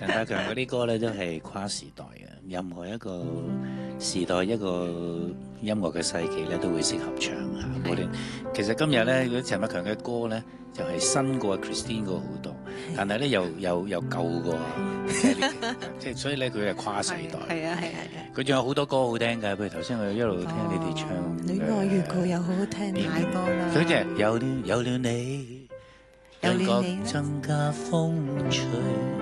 陳百強嗰啲歌咧都係跨時代嘅，任何一個時代一個音樂嘅世紀咧都會適合唱嚇。無論其實今日咧，如果陳百強嘅歌咧就係新過 Christine 過好多，但係咧又舊過，即係所以咧佢係跨世代。 係啊！ 佢仲有好多歌好聽㗎，譬如頭先我一路聽你哋唱《 戀愛預告》又好好聽，太多啦。 所以即係有了你，感覺增加風趣。